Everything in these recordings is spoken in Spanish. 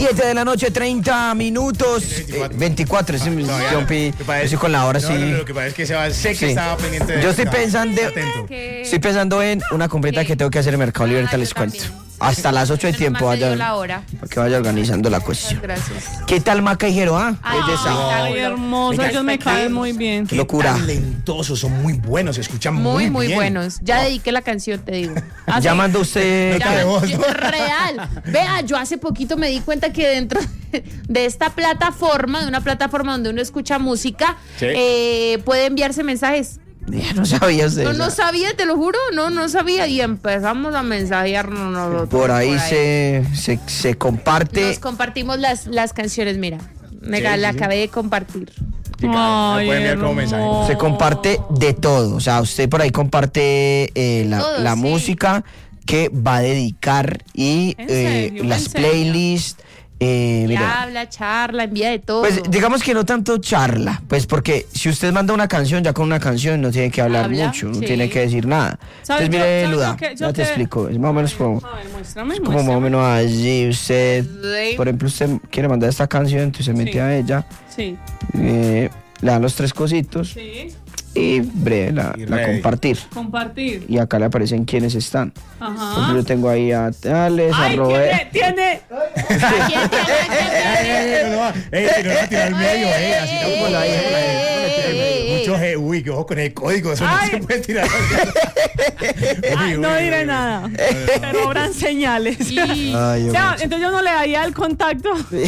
7 de la noche, 30 minutos. 24, estoy con la hora, sí. No, lo que pasa es que sé que estaba pendiente de Yo estoy pensando en una comprita que tengo que hacer en Mercado Libre, ahorita les cuento. Hasta las 8 de tiempo, vaya, para que vaya organizando la cuestión. Gracias. ¿Qué tal Maca y Jero? Ay, hermoso, ellos me caen muy bien. Qué locura. Talentosos, son muy buenos, se escuchan muy bien. Muy buenos. Ya dediqué la canción, te digo. Ya mandó usted. Real. Vea, yo hace poquito me di cuenta que dentro de esta plataforma, de una plataforma donde uno escucha música, puede enviarse mensajes. Ya no sabía usted. No sabía, te lo juro, no sabía. Y empezamos a mensajearnos. Por ahí se comparte. Nos compartimos las canciones, mira. La acabé de compartir. Ay, pueden enviar como mensaje. Se comparte de todo. O sea, usted por ahí comparte la música que va a dedicar y las playlists. Habla, charla, envía de todo. Pues digamos que no tanto charla, pues porque si usted manda una canción, ya con una canción no tiene que hablar mucho, no tiene que decir nada. Entonces mire, Luda, ya te explico, es más o menos como, muéstrame. más o menos allí. Usted, por ejemplo, usted quiere mandar esta canción, entonces se mete a ella, le dan los 3 cositos. Sí. Y breve, la compartir. Y acá le aparecen quiénes están. Entonces yo tengo ahí a Alex, a Robert. Tiene. No va a tirar al medio, así tampoco mucho uy, que ojo con el código, eso no se puede tirar. No diré nada, pero habrán señales. Entonces yo no le daría el contacto.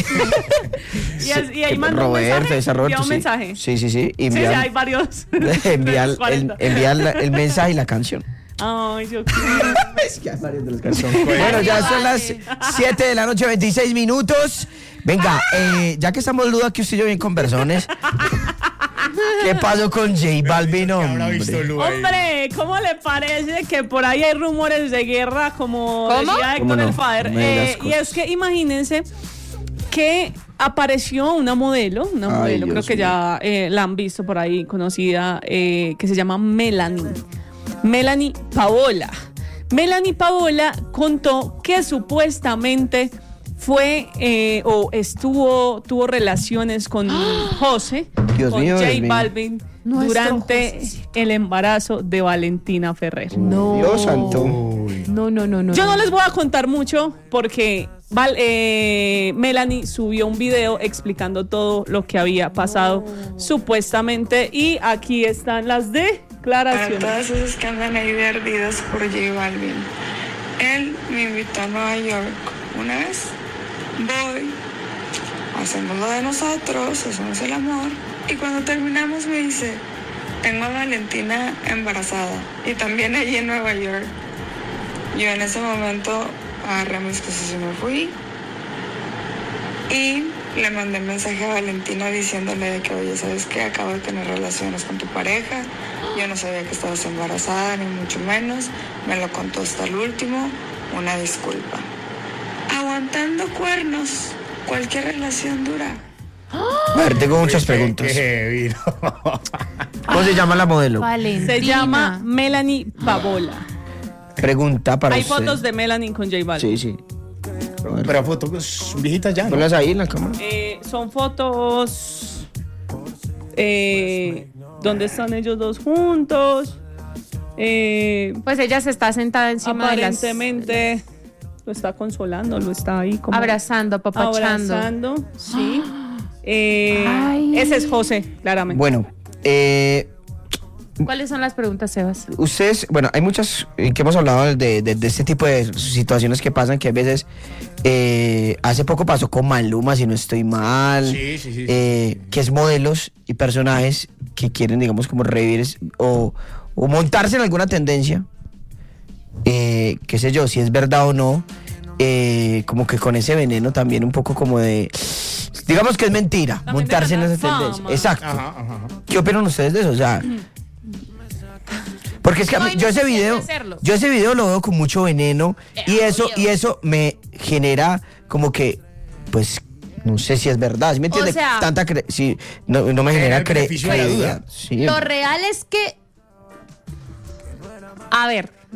y ahí mandó un mensaje. Sí. Sí, hay varios. Enviar el mensaje y la canción. Ay, yo quiero. Es que hay varios de las canciones. Bueno, ya son las 7 de la noche, 26 minutos. Venga, ya que estamos Luda, que usted y yo bien conversones. ¿Qué pasó con J Balvin, hombre? ¿Cómo le parece que por ahí hay rumores de guerra, como decía Héctor el Fader? Y es que imagínense que apareció una modelo, creo que ya la han visto por ahí, conocida, que se llama Melanie Pavola. Melanie Pavola contó que supuestamente fue tuvo relaciones con José, J Balvin, durante el embarazo de Valentina Ferrer. No. Dios santo. No. Yo no les voy a contar mucho porque Melanie subió un video explicando todo lo que había pasado supuestamente, y aquí están las declaraciones. Para todas esas que andan ahí de ardidas por J Balvin, él me invitó a Nueva York una vez. Voy, hacemos lo de nosotros, hacemos el amor, y cuando terminamos me dice: tengo a Valentina embarazada, y también allí en Nueva York. Yo en ese momento agarré mis cosas y me fui, y le mandé un mensaje a Valentina diciéndole de que, oye, ¿sabes qué? Acabo de tener relaciones con tu pareja, yo no sabía que estabas embarazada, ni mucho menos, me lo contó hasta el último, una disculpa. Aguantando cuernos, cualquier relación dura. A ver, tengo muchas preguntas. ¿Cómo se llama la modelo? Valentina. Se llama Melanie Pavola. Pregunta para usted. Hay fotos de Melanie con J Balvin. Sí. Pero fotos viejitas ya, ¿no? Ponlas ahí en la cámara. Son fotos donde están ellos dos juntos. Pues ella se está sentada encima aparentemente lo está consolando, lo está ahí como abrazando, apapachando. Sí. Ese es José, claramente. Bueno, ¿cuáles son las preguntas, Sebas? Ustedes, bueno, hay muchas que hemos hablado de este tipo de situaciones que pasan, que a veces hace poco pasó con Maluma, si no estoy mal, sí. Que es modelos y personajes que quieren, digamos, como revivir o montarse en alguna tendencia, qué sé yo, si es verdad o no, como que con ese veneno también un poco como de, digamos que es mentira, también montarse en esa tendencia. Exacto. Ajá. ¿Qué opinan ustedes de eso? O sea, porque es que yo ese video lo veo con mucho veneno, y eso me genera como que, pues, no sé si es verdad, ¿sí me entiendes? O sea, no me genera credibilidad. Sí. Lo real es que,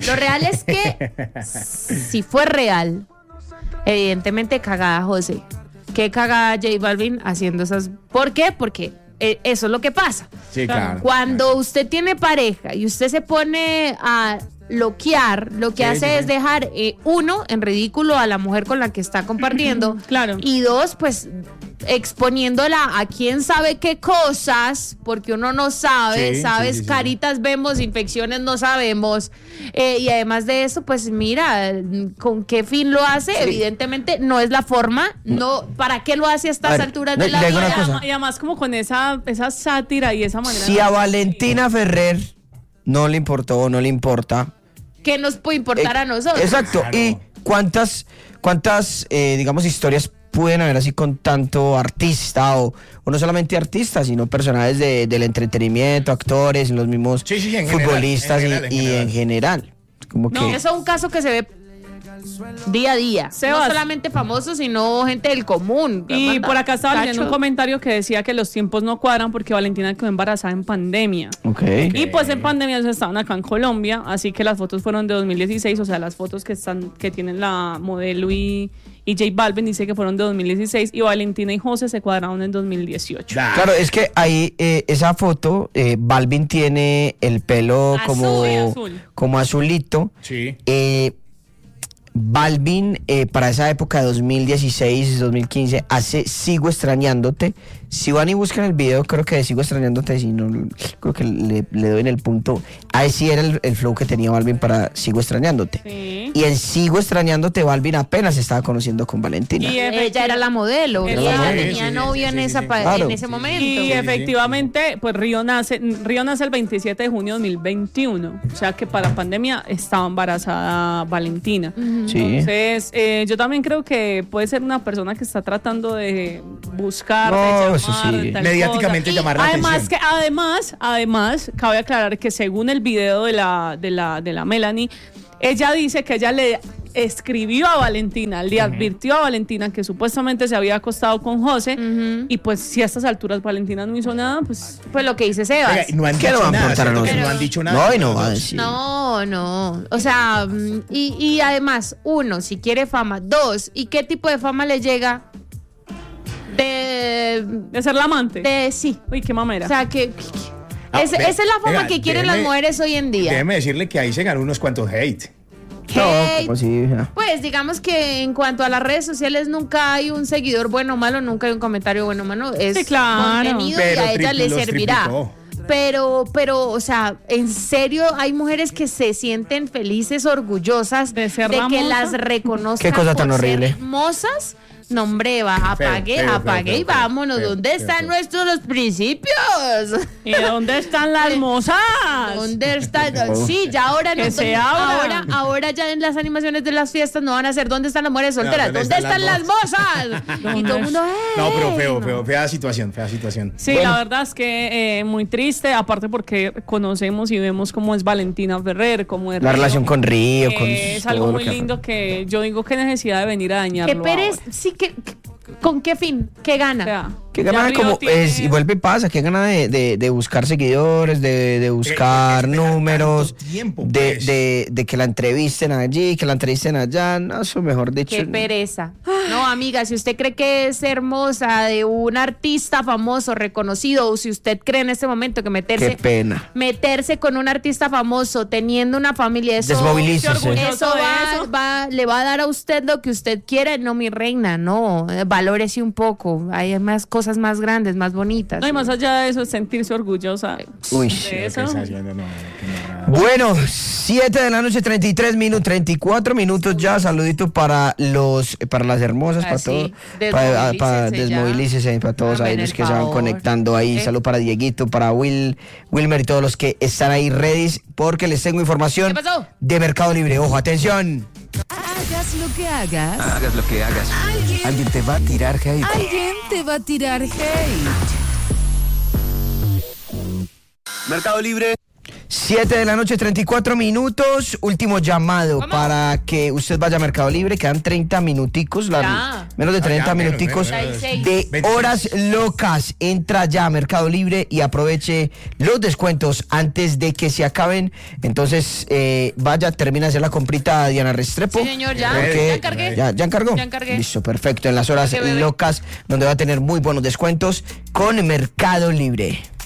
si fue real, evidentemente cagada José. qué caga J Balvin haciendo esas. ¿Por qué? Porque eso es lo que pasa. Sí, claro. Cuando usted tiene pareja y usted se pone a loquear, lo que hace es dejar, uno, en ridículo a la mujer con la que está compartiendo. Claro. Y dos, pues exponiéndola a quién sabe qué cosas, porque uno no sabe, ¿sabes? Caritas vemos, infecciones no sabemos. Y además de eso, pues mira, ¿con qué fin lo hace? Evidentemente no es la forma, no, ¿para qué lo hace a estas alturas de la vida? Y además como con esa sátira y esa manera. Si a Valentina Ferrer no le importó o no le importa, ¿qué nos puede importar a nosotros? Exacto. Claro. ¿Y cuántas digamos, historias pueden haber así con tanto artista o no solamente artistas, sino personajes del entretenimiento, actores, los mismos futbolistas en general? Como que eso es un caso que se ve día a día, no solamente famosos, sino gente del común. Y por acá estaba leyendo un comentario que decía que los tiempos no cuadran porque Valentina quedó embarazada en pandemia. Y pues en pandemia estaban acá en Colombia, así que las fotos fueron de 2016, o sea, las fotos que tienen la modelo y J Balvin dice que fueron de 2016 y Valentina y José se cuadraron en 2018. Claro, es que ahí esa foto, Balvin tiene el pelo como azulito. Sí. Balvin, para esa época de 2016, 2015, hace Sigo Extrañándote. Si van y buscan el video, creo que de Sigo Extrañándote, si no, creo que le doy en el punto. Ahí sí era el flow que tenía Balvin para Sigo Extrañándote. Sí. Y en Sigo Extrañándote, Balvin apenas se estaba conociendo con Valentina. Y ella era la modelo. Ella tenía novio en ese momento. Y efectivamente, pues Río nace el 27 de junio de 2021. O sea que para pandemia estaba embarazada Valentina. Entonces, yo también creo que puede ser una persona que está tratando de buscar, mediáticamente llamar la atención. Además, cabe aclarar que según el video de la Melanie, ella dice que ella le escribió a Valentina, le advirtió a Valentina que supuestamente se había acostado con José, y pues si a estas alturas Valentina no hizo nada, pues lo que dice Sebas. Oiga, no han dicho nada. No va a decir. No. O sea, y además, uno, si quiere fama. Dos, ¿y qué tipo de fama le llega? De ser la amante. Sí. Uy, qué mamera. O sea, esa es la fama que quieren las mujeres hoy en día. Déjeme decirle que ahí se ganó unos cuantos hate. Pues digamos que en cuanto a las redes sociales nunca hay un seguidor bueno o malo, nunca hay un comentario bueno o malo. Es contenido y a ella le servirá. Pero, o sea, en serio, hay mujeres que se sienten felices, orgullosas de que las reconozcan. Qué cosa tan horrible. Hermosas. No, hombre, apague y vámonos. ¿Dónde están nuestros principios? ¿Y dónde están las mozas? ¿Dónde están? Sí, ya ahora no. Ahora ya en las animaciones de las fiestas no van a ser ¿dónde están las mujeres solteras? ¿Dónde están las mozas? Y todo el mundo, no, pero fea situación. Sí, bueno, la verdad es que muy triste, aparte porque conocemos y vemos cómo es Valentina Ferrer, cómo es la relación con Río. Es algo muy lindo que yo digo que necesidad de venir a dañarlo. Qué pereza, sí, ¿con qué fin? ¿Qué gana? O sea, ¿qué gana? Y vuelve y pasa, ¿qué gana de buscar seguidores, de buscar números, de que la entrevisten allí, que la entrevisten allá? No, eso mejor dicho. Qué pereza. No, amiga, si usted cree que es hermosa de un artista famoso, reconocido, o si usted cree en este momento que meterse con un artista famoso, teniendo una familia, eso le va a dar a usted lo que usted quiere. No, mi reina, no, valórese un poco. Hay más cosas más grandes, más bonitas. No, y más allá de eso, sentirse orgullosa. Uy, de eso. Bueno, 7 de la noche, 34 minutos ya. Saludito para las hermosas, para todos. Desmovilícese, para todos ahí los que se van conectando ahí. Salud para Dieguito, para Wilmer y todos los que están ahí ready, porque les tengo información de Mercado Libre. Ojo, atención. Hagas lo que hagas. Hagas lo que hagas. Alguien te va a tirar hate. Alguien te va a tirar hate. Mercado Libre. 7:34 PM. Último llamado para que usted vaya a Mercado Libre. Quedan 30 minuticos, menos de 30 minuticos de horas locas. Entra ya a Mercado Libre y aproveche los descuentos antes de que se acaben. Entonces, vaya, termina de hacer la comprita Diana Restrepo. Sí, señor, ya encargué. ¿Ya encargó? Ya encargué. Listo, perfecto. En las horas locas, donde va a tener muy buenos descuentos con Mercado Libre.